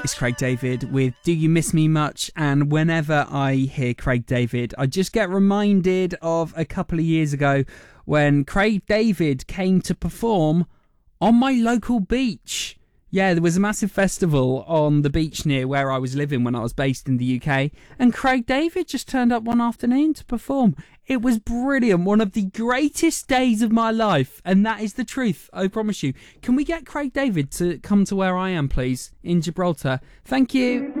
It's Craig David with Do You Miss Me Much? And whenever I hear Craig David, I just get reminded of a couple of years ago when Craig David came to perform on my local beach. Yeah, there was a massive festival on the beach near where I was living when I was based in the UK, and Craig David just turned up one afternoon to perform. It was brilliant, one of the greatest days of my life, and that is the truth, I promise you. Can we get Craig David to come to where I am, please, in Gibraltar? Thank you.